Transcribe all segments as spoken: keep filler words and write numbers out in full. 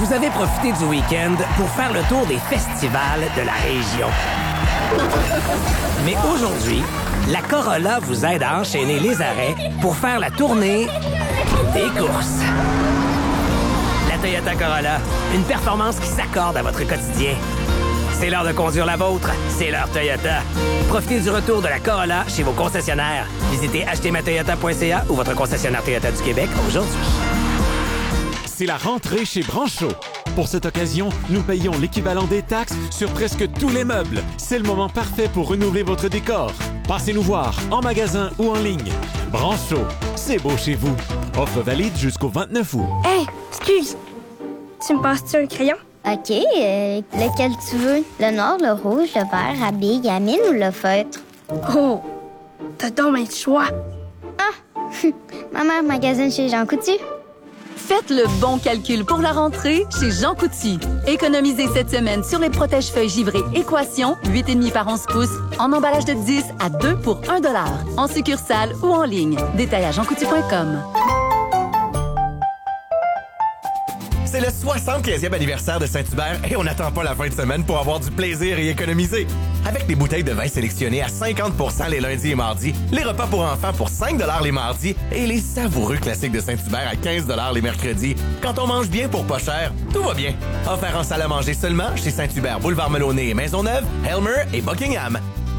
Vous avez profité du week-end pour faire le tour des festivals de la région. Mais aujourd'hui, la Corolla vous aide à enchaîner les arrêts pour faire la tournée des courses. La Toyota Corolla, une performance qui s'accorde à votre quotidien. C'est l'heure de conduire la vôtre, c'est l'heure Toyota. Profitez du retour de la Corolla chez vos concessionnaires. Visitez acheter ma toyota point c a ou votre concessionnaire Toyota du Québec aujourd'hui. C'est la rentrée chez Brancho. Pour cette occasion, nous payons l'équivalent des taxes sur presque tous les meubles. C'est le moment parfait pour renouveler votre décor. Passez nous voir en magasin ou en ligne. Brancho, c'est beau chez vous. Offre valide jusqu'au vingt-neuf août. Hey, excuse. Tu me passes-tu un crayon? OK, euh, lequel tu veux? Le noir, le rouge, le vert, à billes, gamine ou le feutre? Oh, t'as donc un choix. Ah, ma mère magasine chez Jean Coutu. Faites le bon calcul pour la rentrée chez Jean Coutu. Économisez cette semaine sur les protège-feuilles givrés Équation, huit virgule cinq par onze pouces, en emballage de dix à deux pour un dollar, en succursale ou en ligne. Détail à jean coutu point com. C'est le soixante-quinzième anniversaire de Saint-Hubert et on n'attend pas la fin de semaine pour avoir du plaisir et économiser. Avec des bouteilles de vin sélectionnées à cinquante pour cent les lundis et mardis, les repas pour enfants pour cinq dollars les mardis et les savoureux classiques de Saint-Hubert à quinze dollars les mercredis. Quand on mange bien pour pas cher, tout va bien. Offert en salle à manger seulement chez Saint-Hubert, Boulevard Melonnet et Maisonneuve, Helmer et Buckingham.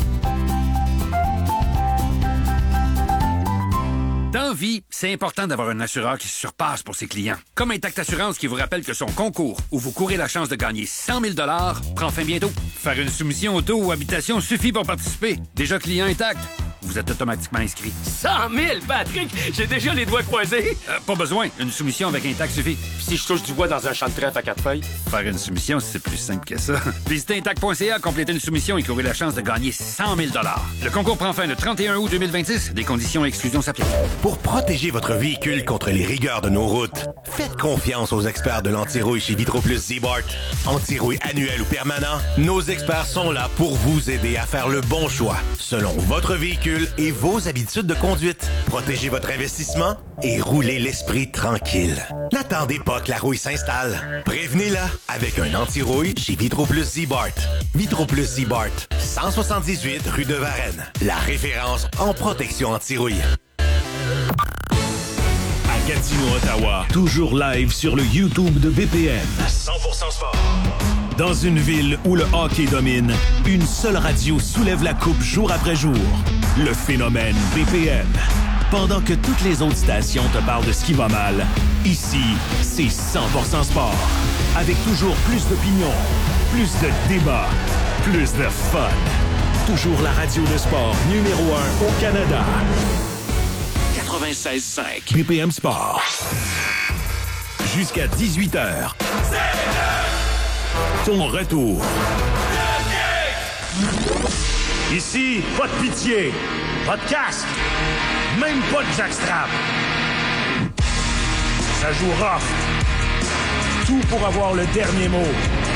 Dans vie, c'est important d'avoir un assureur qui se surpasse pour ses clients. Comme Intact Assurance qui vous rappelle que son concours, où vous courez la chance de gagner cent mille dollars, prend fin bientôt. Faire une soumission auto ou habitation suffit pour participer. Déjà client Intact, vous êtes automatiquement inscrit. cent mille, Patrick! J'ai déjà les doigts croisés! Euh, pas besoin, une soumission avec Intact suffit. Puis si je touche du bois dans un champ de trèfle à quatre feuilles? Faire une soumission, c'est plus simple que ça. Visitez Intact point c a, complétez une soumission et courez la chance de gagner cent mille dollars. Le concours prend fin le trente et un août deux mille vingt-six. Des conditions et exclusions s'appliquent. Pour protéger votre véhicule contre les rigueurs de nos routes, faites confiance aux experts de l'anti-rouille chez Vitroplus Z-Bart. Anti-rouille annuel ou permanent, nos experts sont là pour vous aider à faire le bon choix selon votre véhicule et vos habitudes de conduite. Protégez votre investissement et roulez l'esprit tranquille. N'attendez pas que la rouille s'installe. Prévenez-la avec un anti-rouille chez Vitroplus Z-Bart. Vitroplus Z-Bart, cent soixante-dix-huit rue de Varennes. La référence en protection anti-rouille. À Gatineau, Ottawa, toujours live sur le YouTube de B P M. cent pour cent sport. Dans une ville où le hockey domine, une seule radio soulève la coupe jour après jour. Le phénomène B P M. Pendant que toutes les autres stations te parlent de ce qui va mal, ici, c'est cent pour cent sport. Avec toujours plus d'opinions, plus de débats, plus de fun. Toujours la radio de sport numéro un au Canada. quatre-vingt-seize cinq. B P M Sport. Jusqu'à dix-huit heures. Ton retour. Ici, pas de pitié, pas de casque, même pas de jackstrap. Ça joue rough. Tout pour avoir le dernier mot.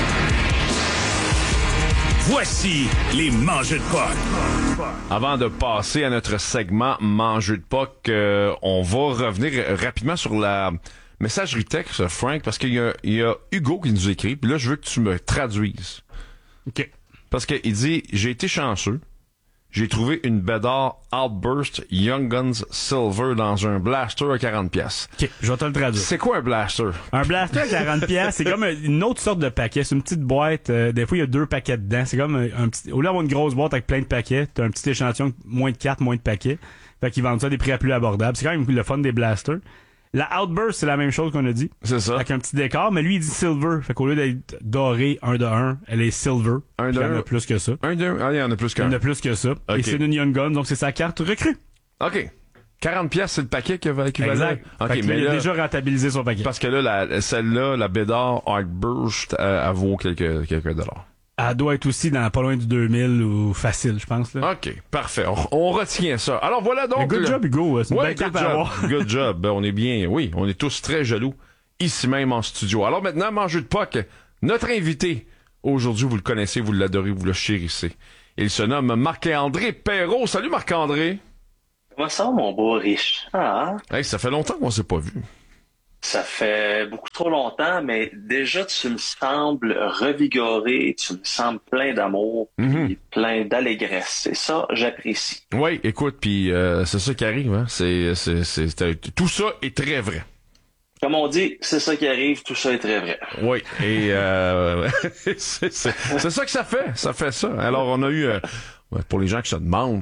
Voici les mangeux de Puck. Avant de passer à notre segment mangeux de Puck, euh, on va revenir rapidement sur la messagerie texte, Frank, parce qu'il y a, il y a Hugo qui nous écrit, puis là, je veux que tu me traduises. OK. Parce qu'il dit, j'ai été chanceux. J'ai trouvé une Bédard Outburst Young Guns Silver dans un blaster à quarante pièces. OK, je vais te le traduire. C'est quoi un blaster? Un blaster à quarante pièces, c'est comme une autre sorte de paquet. C'est une petite boîte. Euh, des fois, il y a deux paquets dedans. C'est comme un, un petit... Au lieu d'avoir une grosse boîte avec plein de paquets, t'as un petit échantillon, moins de cartes, moins de paquets. Fait qu'ils vendent ça à des prix à plus abordables. C'est quand même le fun des blasters. La Outburst, c'est la même chose qu'on a dit. C'est ça. Avec un petit décor, mais lui, il dit silver. Fait qu'au lieu d'être doré, un de un, elle est silver. Un de un. Il y en un. a plus que ça. Un de un. Ah, il y en a plus qu'un. Il y en a plus que ça. Okay. Et c'est une Young Gun, donc c'est sa carte recrue. OK. quarante pièces, c'est le paquet qui va qui Exact. OK, fait que mais là, il là, a déjà rentabilisé son paquet. Parce que là, la, celle-là, la Bédard Outburst, euh, elle vaut quelques, quelques dollars. Elle doit être aussi dans pas loin du deux mille ou facile, je pense. Là. OK, parfait. On, on retient ça. Alors voilà donc... Mais good le... job, Hugo. C'est une ouais, belle carte good à job. avoir. Good job. Ben, on est bien... Oui, on est tous très jaloux, ici même en studio. Alors maintenant, mangeux de Puck, notre invité, aujourd'hui, vous le connaissez, vous l'adorez, vous le chérissez. Il se nomme Marc-André Perrault. Salut Marc-André. Comment ça, mon beau riche? Ah. Hey, ça fait longtemps qu'on s'est pas vu. Ça fait beaucoup trop longtemps, mais déjà, tu me sembles revigoré, tu me sembles plein d'amour, Mm-hmm. puis plein d'allégresse. Et ça, j'apprécie. Oui, écoute, puis euh, c'est ça qui arrive. Hein? C'est, c'est, c'est, c'est, tout ça est très vrai. Comme on dit, c'est ça qui arrive, tout ça est très vrai. Oui, et euh, c'est, c'est, c'est ça que ça fait. Ça fait ça. Alors, on a eu, euh, pour les gens qui se demandent,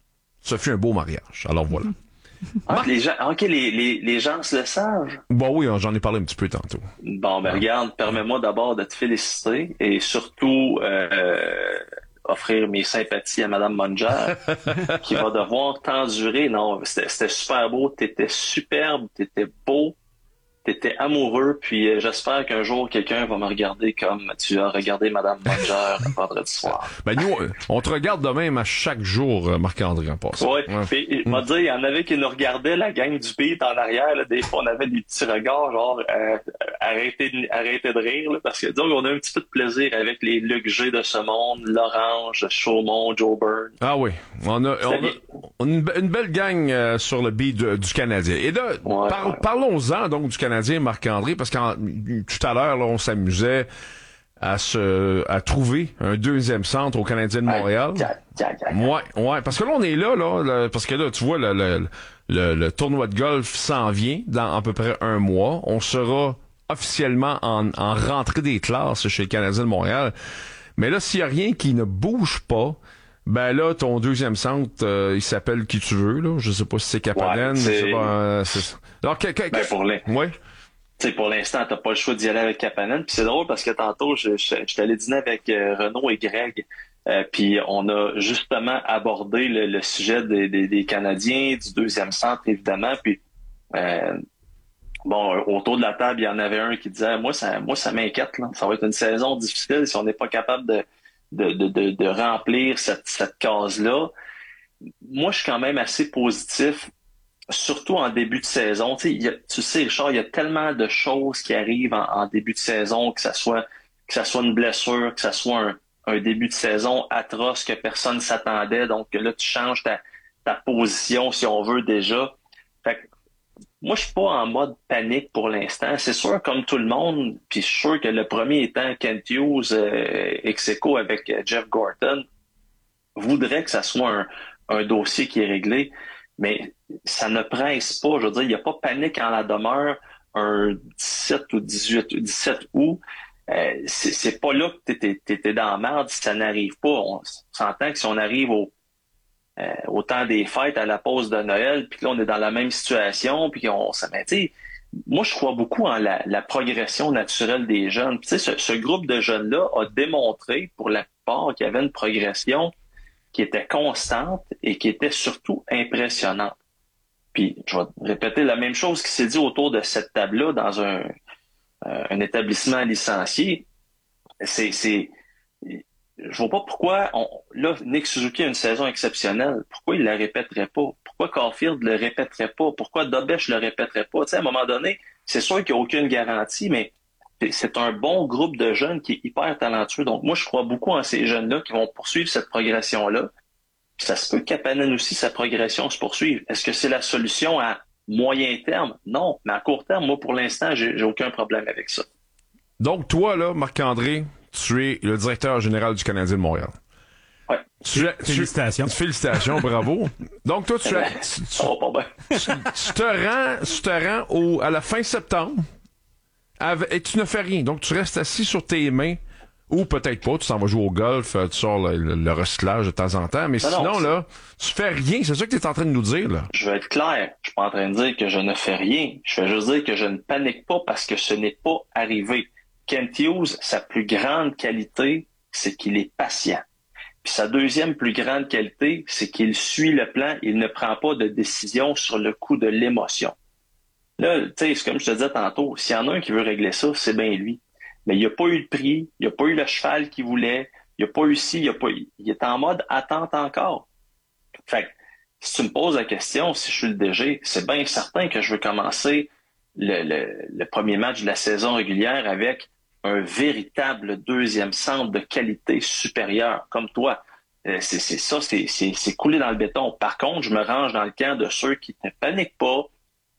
ça fut un beau mariage. Alors, voilà. Ah, les gens, ok, les, les, les gens se le savent. Bon, oui, j'en ai parlé un petit peu tantôt. Bon, ben regarde, permets-moi d'abord de te féliciter et surtout euh, offrir mes sympathies à Madame Munger, qui va devoir t'endurer. Non, c'était, c'était super beau, t'étais superbe, t'étais beau, t'étais amoureux, puis euh, j'espère qu'un jour quelqu'un va me regarder comme tu as regardé Madame Munger vendredi soir. Ben nous, on te regarde de même à chaque jour, Marc-André, en passant. Ouais, ouais. Puis, je vais te dire, il y en avait qui nous regardaient, la gang du beat en arrière, là, des fois on avait des petits regards, genre euh, arrêtez, de, arrêtez de rire, là, parce que donc on a un petit peu de plaisir avec les Luc G de ce monde, l'Orange, Chaumont, Joe Byrne. Ah oui, on a, on a, on a une, be- une belle gang euh, sur le beat de- du Canadien. Et là, Ouais, par- ouais. parlons-en donc du Canadien, Marc-André, parce que tout à l'heure, là, on s'amusait à se à trouver un deuxième centre au Canadien de Montréal. Ouais, ouais, parce que là on est là, là, là, parce que là tu vois le, le, le, le tournoi de golf s'en vient dans à peu près un mois. On sera officiellement en, en rentrée des classes chez le Canadien de Montréal. Mais là, s'il y a rien qui ne bouge pas, ben là, ton deuxième centre, euh, il s'appelle qui tu veux, là. Je sais pas si c'est Kapanen, Ouais, je c'est- sais pas. Euh, c'est... Alors, que, que, Ben, pour les... ouais. Tu sais, pour l'instant, t'as pas le choix d'y aller avec Kapanen. Puis c'est drôle parce que tantôt, je, je, j'étais allé dîner avec euh, Renaud et Greg. Euh, puis on a justement abordé le, le sujet des, des, des Canadiens, du deuxième centre, évidemment. Puis euh, bon, autour de la table, il y en avait un qui disait moi, ça moi, ça m'inquiète, là. Ça va être une saison difficile si on n'est pas capable de, de, de, de, de remplir cette, cette case-là. Moi, je suis quand même assez positif. Surtout en début de saison. Tu sais, il y a, tu sais, Richard, il y a tellement de choses qui arrivent en, en début de saison, que ça soit que ça soit une blessure, que ça soit un, un début de saison atroce que personne ne s'attendait. Donc là, tu changes ta, ta position, si on veut, déjà. Fait que, moi, je suis pas en mode panique pour l'instant. C'est sûr, comme tout le monde, puis je suis sûr que le premier étant Kent Hughes, euh, ex-aequo avec euh, Jeff Gorton, voudrait que ça soit un, un dossier qui est réglé. Mais ça ne presse pas. Je veux dire, il n'y a pas panique en la demeure un dix-sept ou dix-huit, dix-sept août. Euh, c'est, c'est pas là que t'étais, t'étais dans la merde si ça n'arrive pas. On s'entend que si on arrive au, euh, au temps des fêtes, à la pause de Noël, puis là, on est dans la même situation, puis on s'en met, tu sais, moi, je crois beaucoup en la, la progression naturelle des jeunes. Puis, tu sais, ce, ce groupe de jeunes-là a démontré, pour la plupart, qu'il y avait une progression qui était constante et qui était surtout impressionnante. Puis, je vais répéter la même chose qui s'est dit autour de cette table-là dans un, euh, un établissement licencié. C'est, c'est, je vois pas pourquoi, on, là, Nick Suzuki a une saison exceptionnelle. Pourquoi il la répéterait pas? Pourquoi Caulfield le répéterait pas? Pourquoi Dobech le répéterait pas? Tu sais, à un moment donné, c'est sûr qu'il n'y a aucune garantie, mais c'est un bon groupe de jeunes qui est hyper talentueux. Donc, moi, je crois beaucoup en ces jeunes-là qui vont poursuivre cette progression-là. Puis ça se peut que Kapanen aussi, sa progression se poursuive. Est-ce que c'est la solution à moyen terme? Non. Mais à court terme, moi, pour l'instant, j'ai, j'ai aucun problème avec ça. Donc, toi, là, Marc-André, tu es le directeur général du Canadien de Montréal. Ouais. Tu, félicitations. Tu, félicitations, bravo. Donc, toi, tu, tu, tu, oh, pas bien. tu, tu te rends, tu te rends au, à la fin septembre avec, et tu ne fais rien. Donc, tu restes assis sur tes mains, ou peut-être pas, tu t'en vas jouer au golf, tu sors le, le, le recyclage de temps en temps, mais non, sinon, non, là, tu fais rien. C'est ça que tu es en train de nous dire, là. Je vais être clair. Je suis pas en train de dire que je ne fais rien. Je vais juste dire que je ne panique pas parce que ce n'est pas arrivé. Kent Hughes, sa plus grande qualité, c'est qu'il est patient. Puis sa deuxième plus grande qualité, c'est qu'il suit le plan. Il ne prend pas de décision sur le coup de l'émotion. Là, tu sais, c'est comme je te disais tantôt, s'il y en a un qui veut régler ça, c'est bien lui. Mais il n'y a pas eu de prix, il n'y a pas eu le cheval qu'il voulait, il n'y a pas eu ci, il n'y a pas eu... Il est en mode attente encore. Fait que, si tu me poses la question, si je suis le D G, c'est bien certain que je veux commencer le, le, le premier match de la saison régulière avec un véritable deuxième centre de qualité supérieure, comme toi. Euh, c'est, c'est ça, c'est, c'est, c'est coulé dans le béton. Par contre, je me range dans le camp de ceux qui ne paniquent pas,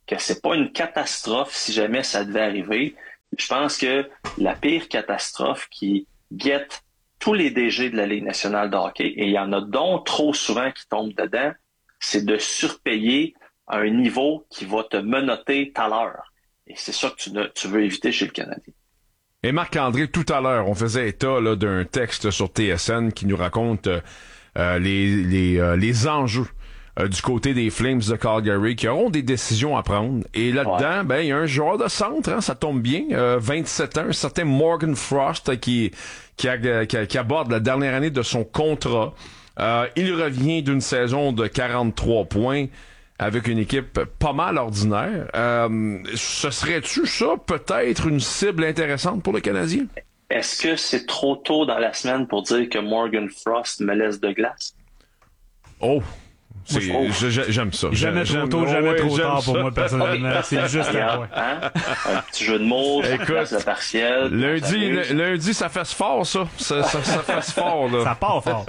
que c'est pas une catastrophe si jamais ça devait arriver. Je pense que la pire catastrophe qui guette tous les D G de la Ligue nationale de hockey, et il y en a donc trop souvent qui tombent dedans, c'est de surpayer à un niveau qui va te menotter tout à l'heure. Et c'est ça que tu, ne, tu veux éviter chez le Canadien. Et Marc-André, tout à l'heure, on faisait état là, d'un texte sur T S N qui nous raconte euh, les, les, euh, les enjeux euh, du côté des Flames de Calgary qui auront des décisions à prendre. Et là-dedans, ouais. ben il y a un joueur de centre, hein, ça tombe bien, euh, vingt-sept ans, un certain Morgan Frost qui, qui, a, qui, a, qui aborde la dernière année de son contrat. Euh, il revient d'une saison de quarante-trois points avec une équipe pas mal ordinaire. Euh, ce serait-tu ça, peut-être, une cible intéressante pour le Canadien? Est-ce que c'est trop tôt dans la semaine pour dire que Morgan Frost me laisse de glace? Oh! C'est, oh. J'aime ça. Jamais j'aime, trop tôt, jamais ouais, trop tard ça. pour moi, personnellement. Okay. C'est juste à moi. Hein? Un petit jeu de mots, ça place le partiel. Lundi, l- lundi, ça fait fort, ça. Ça, ça, ça fait fort, là. Ça part fort.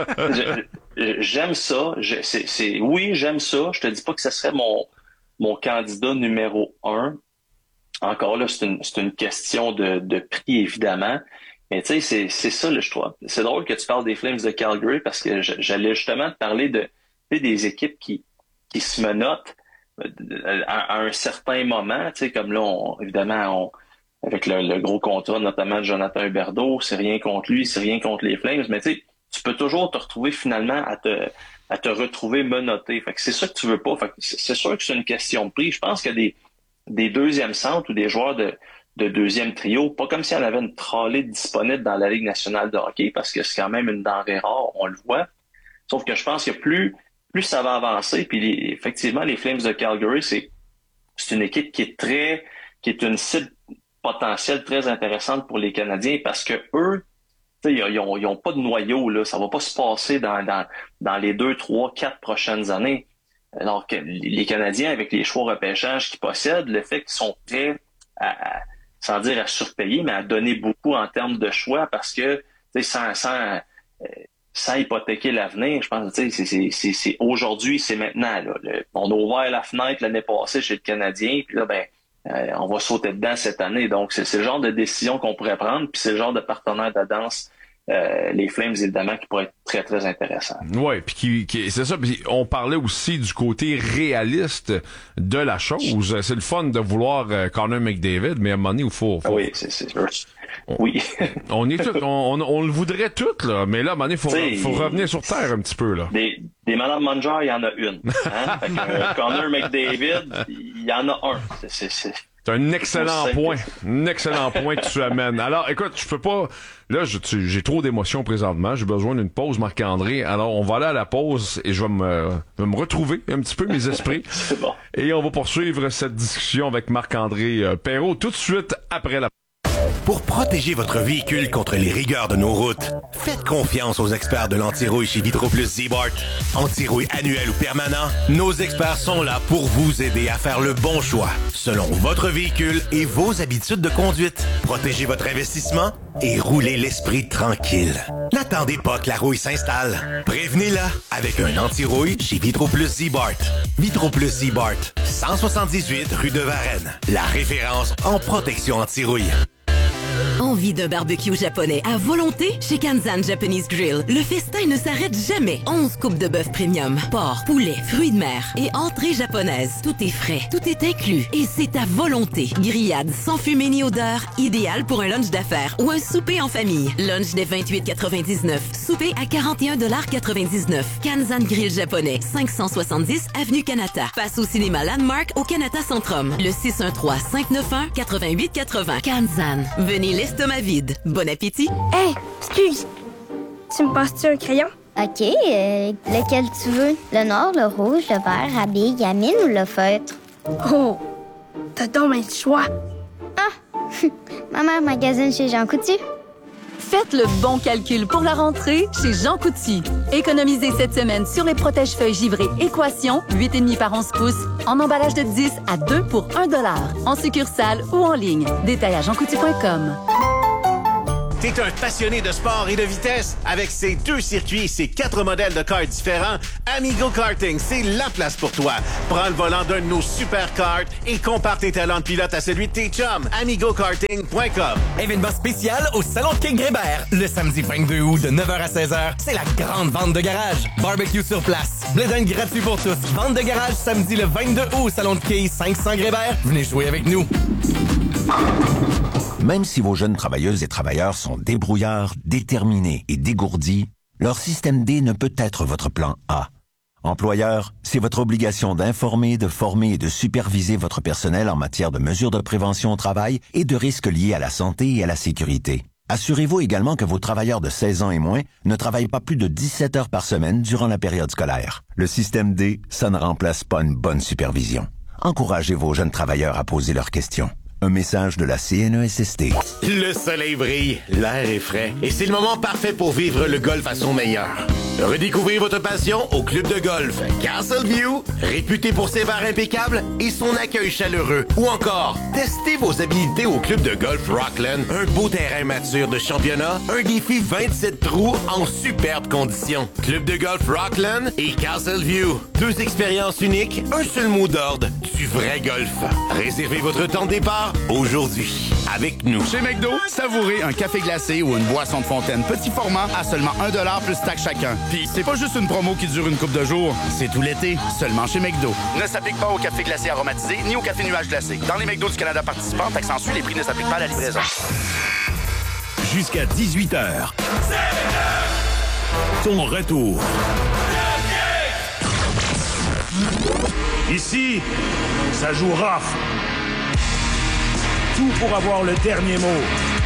je, j'aime ça. Je, c'est, c'est, oui, j'aime ça. Je te dis pas que ce serait mon, mon candidat numéro un. Encore là, c'est une, c'est une question de, de prix, évidemment. Mais tu sais, c'est, c'est ça, là, je trouve. C'est drôle que tu parles des Flames de Calgary parce que j'allais justement te parler de des équipes qui, qui se menottent à, à un certain moment, tu sais, comme là, on, évidemment, on, avec le, le gros contrat, notamment de Jonathan Huberdeau, c'est rien contre lui, c'est rien contre les Flames, mais tu sais, tu peux toujours te retrouver finalement à te, à te retrouver menotté. Fait que c'est ça que tu veux pas. Fait que c'est sûr que c'est une question de prix. Je pense qu'il y a des, des deuxièmes centres ou des joueurs de, de deuxième trio, pas comme si on avait une trolley disponible dans la Ligue nationale de hockey, parce que c'est quand même une denrée rare, on le voit. Sauf que je pense que plus plus ça va avancer, puis les, effectivement, les Flames de Calgary, c'est, c'est une équipe qui est très, qui est une cible potentielle très intéressante pour les Canadiens parce que eux, ils ont, ils ont pas de noyau, là. Ça va pas se passer dans, dans, dans les deux, trois, quatre prochaines années. Alors que les Canadiens, avec les choix repêchage qu'ils possèdent, le fait qu'ils sont prêts à, à, sans dire à surpayer, mais à donner beaucoup en termes de choix parce que, tu sais, sans, sans, euh, sans hypothéquer l'avenir, je pense que c'est, c'est, c'est, c'est aujourd'hui, c'est maintenant. Là. Le, on a ouvert la fenêtre l'année passée chez le Canadien, puis là, ben, euh, on va sauter dedans cette année. Donc, c'est, c'est le genre de décision qu'on pourrait prendre, puis c'est le genre de partenaire de danse, euh, les Flames, évidemment, qui pourrait être très, très intéressant. Oui, puis qui, qui, c'est ça. Puis on parlait aussi du côté réaliste de la chose. C'est le fun de vouloir euh, Connor McDavid, mais à un moment donné, il faut... faut... Oui, c'est sûr. Oui. on est tout, on, on, on le voudrait tout, là, mais là, à un moment donné, faut, faut revenir sur terre un petit peu, là. Des, des Madame Manger, il y en a une. Hein? Fait que, euh, Connor McDavid, il y en a un. C'est, c'est, c'est... C'est un excellent point. Un excellent point que tu amènes. Alors, écoute, je peux pas... Là, je, tu, j'ai trop d'émotions présentement. J'ai besoin d'une pause, Marc-André. Alors, on va aller à la pause et je vais me, vais me retrouver un petit peu mes esprits. C'est bon. Et on va poursuivre cette discussion avec Marc-André Perrault tout de suite après la... Pour protéger votre véhicule contre les rigueurs de nos routes, faites confiance aux experts de l'anti-rouille chez Vitroplus Z-Bart. Anti-rouille annuel ou permanent, nos experts sont là pour vous aider à faire le bon choix selon votre véhicule et vos habitudes de conduite. Protégez votre investissement et roulez l'esprit tranquille. N'attendez pas que la rouille s'installe. Prévenez-la avec un anti-rouille chez Vitroplus Z-Bart. Vitroplus Z-Bart, cent soixante-dix-huit rue de Varennes. La référence en protection anti-rouille. Envie d'un barbecue japonais à volonté chez Kanzan Japanese Grill. Le festin ne s'arrête jamais. onze coupes de bœuf premium, porc, poulet, fruits de mer et entrées japonaises. Tout est frais, tout est inclus et c'est à volonté. Grillade sans fumée ni odeur, idéal pour un lunch d'affaires ou un souper en famille. Lunch dès vingt-huit quatre-vingt-dix-neuf, souper à quarante et un quatre-vingt-dix-neuf. Kanzan Grill japonais, cinq cent soixante-dix avenue Kanata. Face au cinéma Landmark au Kanata Centrum. Le six un trois, cinq neuf un, huit huit huit zéro. Kanzan. Venez l'estomac vide. Bon appétit. Hey, excuse. Tu me passes-tu un crayon? OK. Euh, lequel tu veux? Le noir, le rouge, le vert, à billes, gamine ou le feutre? Oh, t'as donc un choix. Ah! Ma mère magasine chez Jean Coutu. Faites le bon calcul pour la rentrée chez Jean Coutu. Économisez cette semaine sur les protège-feuilles givrés Équation, huit virgule cinq par onze pouces, en emballage de dix à deux pour un dollar, en succursale ou en ligne. Détail à jean coutu point com. T'es un passionné de sport et de vitesse? Avec ses deux circuits et ses quatre modèles de karts différents, Amigo Karting, c'est la place pour toi. Prends le volant d'un de nos super karts et compare tes talents de pilote à celui de tes chums. amigo karting point com. Événement spécial au Salon de Quai Grébert. Le samedi vingt-deux août de neuf heures à seize heures, c'est la grande vente de garage. Barbecue sur place. Blé d'Inde gratuit pour tous. Vente de garage samedi le vingt-deux août au Salon de Quai cinq cents Grébert. Venez jouer avec nous. Même si vos jeunes travailleuses et travailleurs sont débrouillards, déterminés et dégourdis, leur système D ne peut être votre plan A. Employeur, c'est votre obligation d'informer, de former et de superviser votre personnel en matière de mesures de prévention au travail et de risques liés à la santé et à la sécurité. Assurez-vous également que vos travailleurs de seize ans et moins ne travaillent pas plus de dix-sept heures par semaine durant la période scolaire. Le système D, ça ne remplace pas une bonne supervision. Encouragez vos jeunes travailleurs à poser leurs questions. Un message de la C N E S S T. Le soleil brille, l'air est frais et c'est le moment parfait pour vivre le golf à son meilleur. Redécouvrez votre passion au club de golf Castleview, réputé pour ses bars impeccables et son accueil chaleureux. Ou encore, testez vos habilités au club de golf Rockland, un beau terrain mature de championnat, un défi vingt-sept trous en superbes conditions. Club de golf Rockland et Castleview, deux expériences uniques, un seul mot d'ordre, du vrai golf. Réservez votre temps de départ aujourd'hui avec nous. Chez McDo, savourez un café glacé ou une boisson de fontaine petit format à seulement un dollar plus taxe chacun. Puis c'est pas juste une promo qui dure une couple de jours, c'est tout l'été, seulement chez McDo. Ne s'applique pas au café glacé aromatisé ni au café nuage glacé. Dans les McDo du Canada participants, taxe en sus, les prix ne s'appliquent pas à la livraison. Jusqu'à dix-huit heures. Ton retour. Ici, ça joue rough. Tout pour avoir le dernier mot.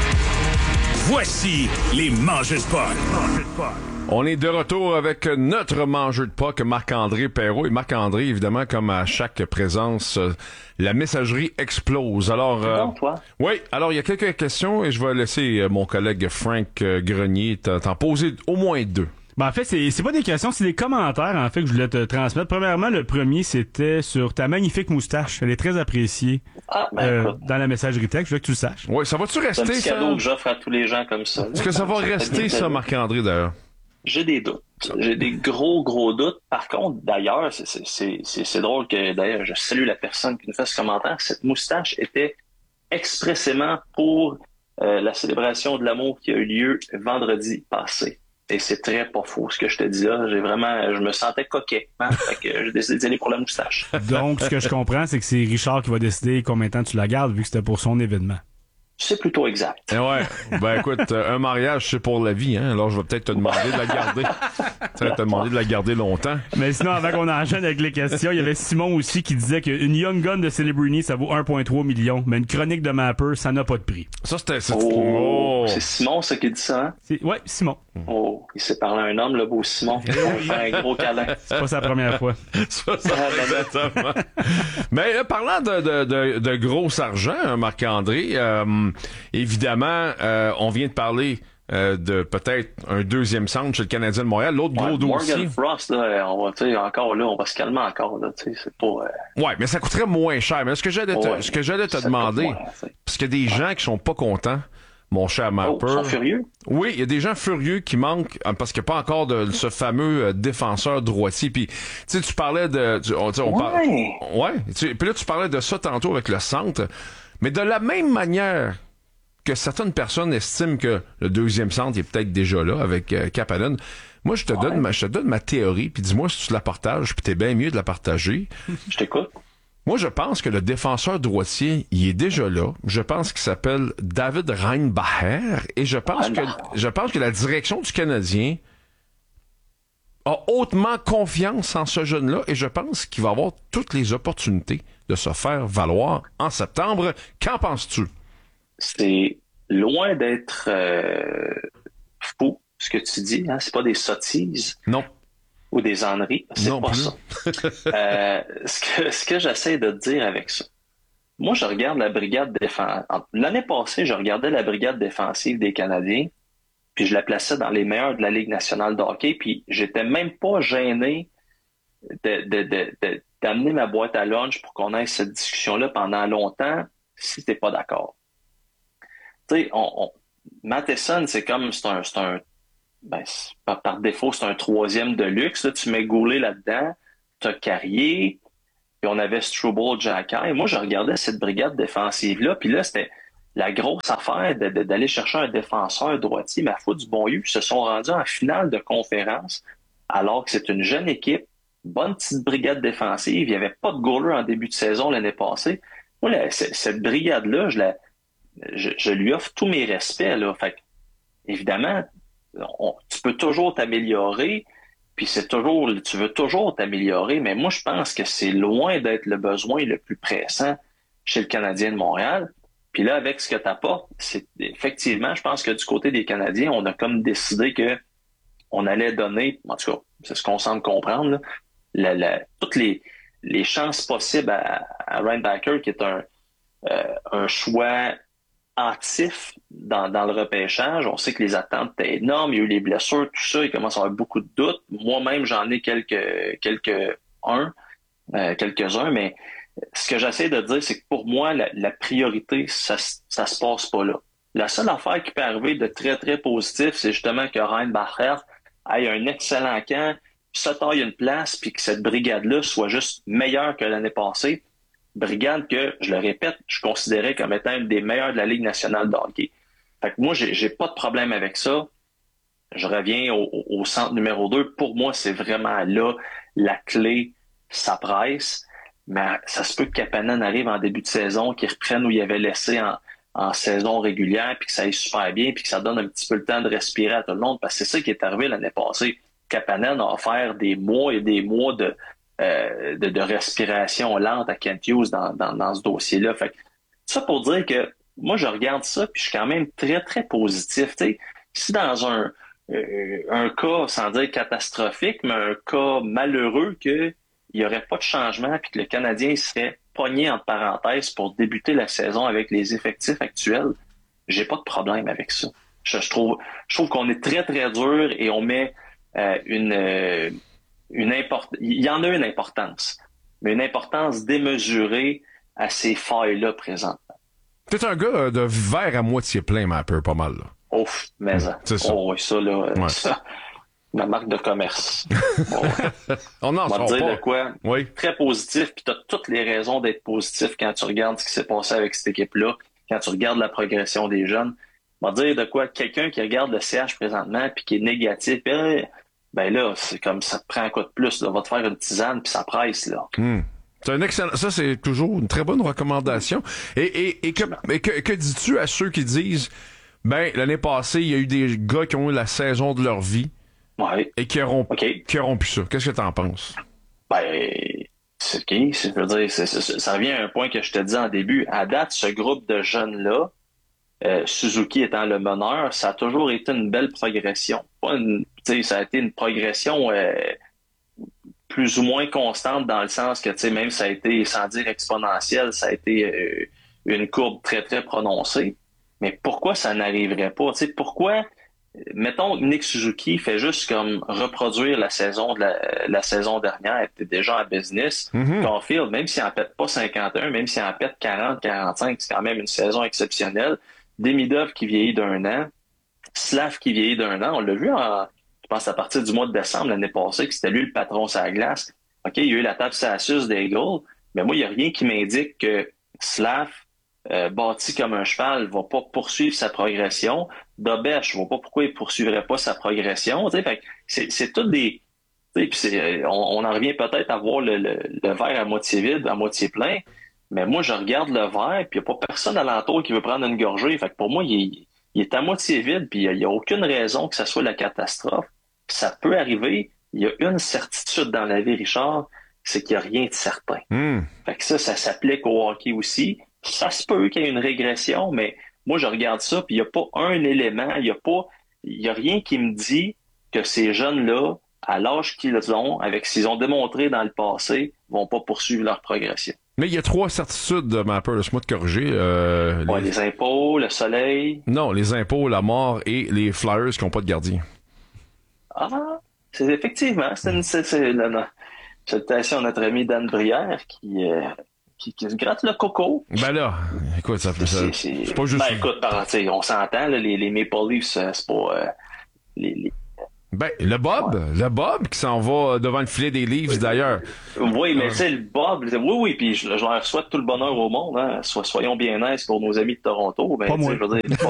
Voici les mangeurs de potes. On est de retour avec notre mangeur de puck, Marc-André Perrault. Et Marc-André, évidemment, comme à chaque présence, euh, la messagerie explose. Alors, euh, bon, toi? Oui, alors il y a quelques questions et je vais laisser euh, mon collègue Frank euh, Grenier t'en, t'en poser au moins deux. Ben en fait, c'est, c'est pas des questions, c'est des commentaires en fait que je voulais te transmettre. Premièrement, le premier, c'était sur ta magnifique moustache. Elle est très appréciée ah, ben, euh, dans la messagerie texte. Je veux que tu le saches. Oui, ça va-tu rester, ça? C'est un petit ça? cadeau que j'offre à tous les gens comme ça. Est-ce que ça va rester, ça, Marc-André, d'ailleurs? J'ai des doutes. J'ai des gros, gros doutes. Par contre, d'ailleurs, c'est, c'est, c'est, c'est, c'est drôle que, d'ailleurs, je salue la personne qui nous fait ce commentaire. Cette moustache était expressément pour euh, la célébration de l'amour qui a eu lieu vendredi passé. Et c'est très pas faux ce que je te dis là. J'ai vraiment, je me sentais coquet. Hein? Fait que j'ai décidé d'y aller pour la moustache. Donc, ce que je comprends, c'est que c'est Richard qui va décider combien de temps tu la gardes vu que c'était pour son événement. C'est plutôt exact. Eh ouais. Ben écoute, un mariage, c'est pour la vie, hein. Alors je vais peut-être te demander de la garder. Tu vas te demander de la garder longtemps. Mais sinon, avant qu'on enchaîne avec les questions, il y avait Simon aussi qui disait qu'une Young Gun de Celebrini, ça vaut un virgule trois million. Mais une chronique de Mapper, ça n'a pas de prix. Ça, c'était... C'est, oh, oh. c'est Simon, ça, qui dit ça, hein? C'est, ouais, Simon. Oh, il s'est parlé à un homme, le beau Simon. Il va faire un gros câlin. C'est pas sa première fois. Ça, ça, exactement. Mais euh, parlant de, de, de, de gros argent, hein, Marc-André, euh, évidemment, euh, on vient de parler euh, de peut-être un deuxième centre chez le Canadien de Montréal. L'autre ouais, gros dossier... Morgan Frost, là, on va, tu sais, encore là, on va se calmer encore, là, tu sais, c'est pas... Euh... Ouais, mais ça coûterait moins cher. Mais ce que j'allais te, ouais, ce que j'allais te demander, moins, parce qu'il y a des gens qui sont pas contents, mon cher Mapper. Oh, ils sont furieux? Oui, il y a des gens furieux qui manquent, parce qu'il n'y a pas encore de ce fameux euh, défenseur droitier. Puis, tu sais, tu parlais de... Tu, on, on ouais. Par... ouais. Tu, puis là, tu parlais de ça tantôt avec le centre. Mais de la même manière que certaines personnes estiment que le deuxième centre est peut-être déjà là avec euh, Kapanen, moi, je te, ouais. donne ma, je te donne ma théorie, puis dis-moi si tu la partages, puis t'es bien mieux de la partager. Je t'écoute. Moi, je pense que le défenseur droitier, il est déjà là. Je pense qu'il s'appelle David Reinbacher et je pense que je pense que la direction du Canadien a hautement confiance en ce jeune-là et je pense qu'il va avoir toutes les opportunités de se faire valoir en septembre. Qu'en penses-tu? C'est loin d'être euh, fou, ce que tu dis. Hein? C'est pas des sottises. Non. Ou des âneries. C'est non pas plus. ça. euh, ce que, ce que j'essaie de te dire avec ça, moi, je regarde la brigade défensive. L'année passée, je regardais la brigade défensive des Canadiens, puis je la plaçais dans les meilleurs de la Ligue nationale de hockey, puis j'étais même pas gêné de, de, de, de, d'amener ma boîte à lunch pour qu'on ait cette discussion-là pendant longtemps, si t'es pas d'accord. Tu sais, on, on, Matheson, c'est comme, c'est un, c'est un ben, c'est, par, par défaut, c'est un troisième de luxe. Là, tu mets Goulet là-dedans, t'as Carrier, puis on avait Struble, Jacquet. Moi, je regardais cette brigade défensive-là, puis là, c'était la grosse affaire de, de, d'aller chercher un défenseur droitier. Ma foi du bon Dieu, ils se sont rendus en finale de conférence, alors que c'est une jeune équipe, bonne petite brigade défensive. Il n'y avait pas de goaler en début de saison l'année passée. Moi, la, cette brigade-là, je, la, je, je lui offre tous mes respects. Là. Fait que, évidemment, on, tu peux toujours t'améliorer, puis c'est toujours, tu veux toujours t'améliorer, mais moi, je pense que c'est loin d'être le besoin le plus pressant chez le Canadien de Montréal. Puis là, avec ce que tu apportes, c'est effectivement, je pense que du côté des Canadiens, on a comme décidé que on allait donner, en tout cas, c'est ce qu'on semble comprendre, là, la, la, toutes les, les chances possibles à, à Reinbacher, qui est un, euh, un choix hâtif dans, dans le repêchage. On sait que les attentes étaient énormes, il y a eu les blessures, tout ça, il commence à avoir beaucoup de doutes. Moi-même, j'en ai quelques, quelques uns, euh, quelques-uns, mais ce que j'essaie de dire, c'est que pour moi, la, la priorité, ça, ça se passe pas là. La seule affaire qui peut arriver de très, très positif, c'est justement que Reinbacher ait un excellent camp, se taille une place, puis que cette brigade-là soit juste meilleure que l'année passée. Brigade que, je le répète, je considérais comme étant une des meilleures de la Ligue nationale de hockey. Fait que moi, j'ai, j'ai pas de problème avec ça. Je reviens au, au centre numéro deux. Pour moi, c'est vraiment là la clé, ça presse. Mais ça se peut que Kapanen arrive en début de saison, qu'il reprenne où il avait laissé en, en saison régulière, puis que ça aille super bien, puis que ça donne un petit peu le temps de respirer à tout le monde, parce que c'est ça qui est arrivé l'année passée. Kapanen a offert des mois et des mois de Euh, de, de respiration lente à Kent Hughes dans, dans, dans ce dossier-là. Fait que, ça pour dire que moi, je regarde ça puis je suis quand même très, très positif. T'sais, si dans un, euh, un cas, sans dire catastrophique, mais un cas malheureux qu'il n'y aurait pas de changement puis que le Canadien serait pogné entre parenthèses pour débuter la saison avec les effectifs actuels, j'ai pas de problème avec ça. Je, je trouve, je trouve qu'on est très, très dur et on met euh, une... Euh, Une import... Il y en a une importance, mais une importance démesurée à ces failles-là présentement. T'es un gars de verre à moitié plein, mais un peu pas mal. Là. Ouf, mais mmh, c'est ça. Oh oui, ça, là, ouais. ça, ma marque de commerce. Bon, on en va te dire pas. de quoi? Oui. Très positif, puis tu as toutes les raisons d'être positif quand tu regardes ce qui s'est passé avec cette équipe-là, quand tu regardes la progression des jeunes. Va te dire de quoi? Quelqu'un qui regarde le C H présentement puis qui est négatif, ben, ben là, c'est comme ça te prend un coup de plus, là. Va te faire une tisane puis ça presse, là. Mmh. C'est un excellent, ça c'est toujours une très bonne recommandation. Et, et, et, que, et que, que dis-tu à ceux qui disent, ben, l'année passée, il y a eu des gars qui ont eu la saison de leur vie. Ouais. Et qui auront, okay. qui auront plus ça. Qu'est-ce que t'en penses? Ben, c'est OK. Je veux dire, c'est, c'est, ça revient à un point que je te disais en début. À date, ce groupe de jeunes-là, Euh, Suzuki étant le meneur, ça a toujours été une belle progression. Pas une, ça a été une progression euh, plus ou moins constante dans le sens que même ça a été, sans dire exponentiel, ça a été euh, une courbe très, très prononcée. Mais pourquoi ça n'arriverait pas? T'sais, pourquoi, mettons, Nick Suzuki fait juste comme reproduire la saison de la, la saison dernière, était déjà en business. Mm-hmm. Caulfield, même s'il en pète pas cinquante et un, même s'il en pète quarante, quarante-cinq, c'est quand même une saison exceptionnelle. Demidov qui vieillit d'un an, Slav qui vieillit d'un an, on l'a vu en, je pense à partir du mois de décembre l'année passée, que c'était lui le patron sur la glace. OK, il y a eu la table Sassus des Eagles, mais moi, il n'y a rien qui m'indique que Slav, euh, bâti comme un cheval, va pas poursuivre sa progression. Dobesh, je vois pas pourquoi il poursuivrait pas sa progression. Fait que c'est, c'est tout des... Puis c'est, on, on en revient peut-être à voir le, le, le verre à moitié vide, à moitié plein. Mais moi, je regarde le verre, puis il n'y a pas personne alentour qui veut prendre une gorgée. Fait que pour moi, il est, il est à moitié vide, puis il n'y a, a aucune raison que ça soit la catastrophe. Puis ça peut arriver. Il y a une certitude dans la vie, Richard, c'est qu'il n'y a rien de certain. Mm. Fait que ça, ça s'applique au hockey aussi. Ça se peut qu'il y ait une régression, mais moi, je regarde ça, puis il n'y a pas un élément, il n'y a pas, il y a rien qui me dit que ces jeunes-là, à l'âge qu'ils ont, avec ce qu'ils ont démontré dans le passé, vont pas poursuivre leur progression. Mais il y a trois certitudes, Mapper, laisse-moi te corriger. Euh, ouais, les... les impôts, le soleil. Non, les impôts, la mort et les Flyers qui n'ont pas de gardien. Ah, c'est effectivement, c'est une c'est, c'est, la, la, salutation à notre ami Dan Brière qui, euh, qui, qui se gratte le coco. Ben là, écoute, ça fait ça. C'est, c'est... c'est pas juste. Ben écoute, on s'entend, là, les, les Maple Leafs, c'est pas. Euh, les, les... Ben, le Bob, ouais. le Bob qui s'en va devant le filet des Leafs, d'ailleurs. Oui, mais c'est le Bob. Oui, oui, puis je, je leur souhaite tout le bonheur au monde. Hein. So, soyons bien nice pour nos amis de Toronto. Ben, pas moi. Je veux dire,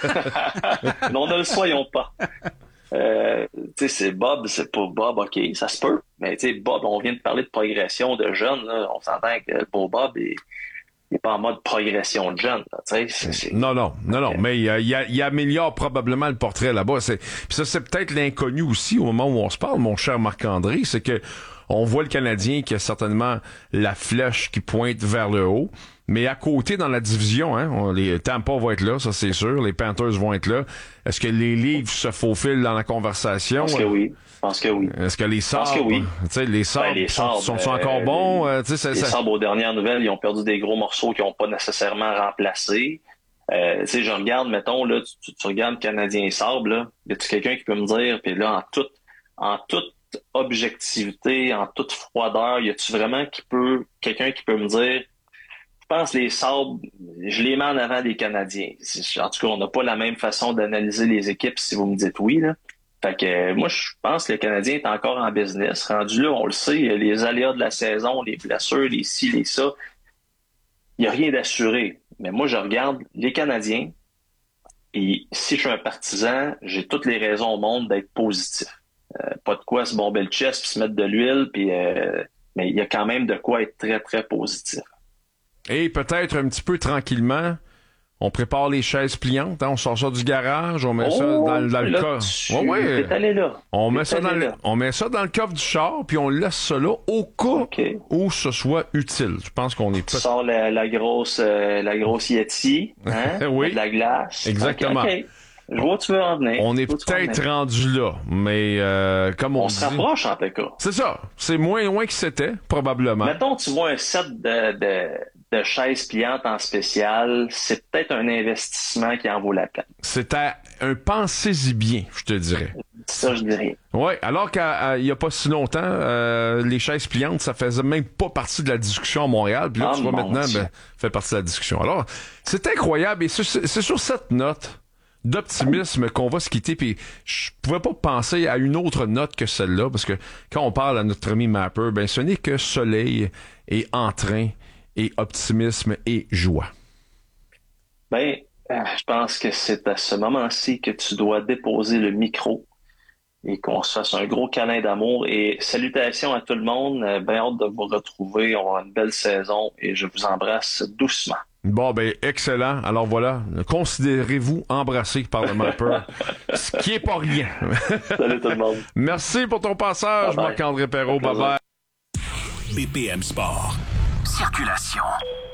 Bob. Non, ne le soyons pas. Euh, tu sais, c'est Bob, c'est pas Bob, ok, ça se peut. Mais tu sais, Bob, on vient de parler de progression de jeunes. Là. On s'entend que pour Bob, il n'est pas en mode progression de jeunes. C'est, c'est... Non, non, non, non. Mais il, il, il améliore probablement le portrait là-bas. C'est, puis ça, c'est peut-être l'inconnu aussi au moment où on se parle, mon cher Marc-André, c'est que on voit le Canadien qui a certainement la flèche qui pointe vers le haut. Mais à côté, dans la division, hein, on, les Tampa vont être là, ça c'est sûr. Les Panthers vont être là. Est-ce que les Leafs se faufilent dans la conversation? Je pense que oui. Je pense que oui. Est-ce que les Sabres, que oui. tu sais, les Sabres, ben, les Sabres sont, sont, sont encore euh, bons? Les, euh, tu sais, les Sabres, aux dernières nouvelles, ils ont perdu des gros morceaux qu'ils n'ont pas nécessairement remplacés. Euh, tu sais, je regarde, mettons, là, tu, tu, tu regardes Canadien et Sabres, là, y a-tu quelqu'un qui peut me dire, puis là, en toute, en toute objectivité, en toute froideur, y a-tu vraiment qui peut, quelqu'un qui peut me dire, je pense que les Sabres, je les mets en avant des Canadiens. En tout cas, on n'a pas la même façon d'analyser les équipes si vous me dites oui, là. Fait que euh, moi, je pense que le Canadien est encore en business. Rendu là, on le sait, les aléas de la saison, les blessures, les ci, les ça, il n'y a rien d'assuré. Mais moi, je regarde les Canadiens et si je suis un partisan, j'ai toutes les raisons au monde d'être positif. Euh, pas de quoi se bomber le chest puis se mettre de l'huile, puis euh, mais il y a quand même de quoi être très, très positif. Et peut-être un petit peu tranquillement, on prépare les chaises pliantes, hein, on sort ça du garage, on met oh, ça dans, dans le coffre. Ouais, ouais. T'es allé là. On met t'es ça dans le, on met ça dans le coffre du char, puis on laisse ça là au cas okay. où ce soit utile. Je pense qu'on est. Tu peut- sors la, la grosse, euh, la grosse Yeti, hein, oui. de la glace. Exactement. Okay, okay. Je vois où tu veux en venir. On est peut-être rendu là, mais euh, comme on, on dit... se rapproche en tout cas. C'est ça. C'est moins loin que c'était, probablement. Mettons, tu vois un set de, de, de chaises pliantes en spécial, c'est peut-être un investissement qui en vaut la peine. C'est à un pensez-y bien, je te dirais. Ça, je dirais. Oui, alors qu'il n'y a pas si longtemps, euh, les chaises pliantes, ça faisait même pas partie de la discussion à Montréal. Puis là, ah, tu vois maintenant, ben, fait partie de la discussion. Alors, c'est incroyable. Et c'est, c'est sur cette note d'optimisme qu'on va se quitter, puis je pouvais pas penser à une autre note que celle-là, parce que quand on parle à notre ami Mapper, ben ce n'est que soleil et entrain et optimisme et joie. Ben, je pense que c'est à ce moment-ci que tu dois déposer le micro et qu'on se fasse un gros câlin d'amour. Et salutations à tout le monde, bien hâte de vous retrouver, on a une belle saison et je vous embrasse doucement. Bon, ben, excellent. Alors voilà, considérez-vous embrassé par le Mapper, ce qui est pas rien. Salut tout le monde. Merci pour ton passage, Marc-André Perrault. Bye-bye. B P M Sport. Circulation.